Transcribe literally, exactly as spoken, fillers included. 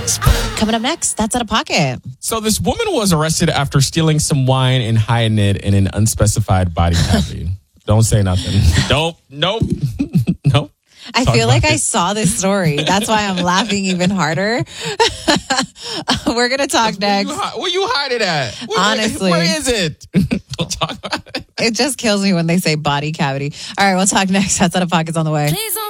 Coming up next, that's Out of Pocket. So this woman was arrested after stealing some wine and hiding it in an unspecified body cavity. Don't say nothing. Don't. Nope. Nope. I Talk feel like about I it. saw this story. That's why I'm laughing even harder. We're going to talk Where next. you, hi- where you hide it at? Where, Honestly. Where, where is it? We'll talk about it. It just kills me when they say body cavity. All right, we'll talk next. That's Out of Pocket's on the way. Please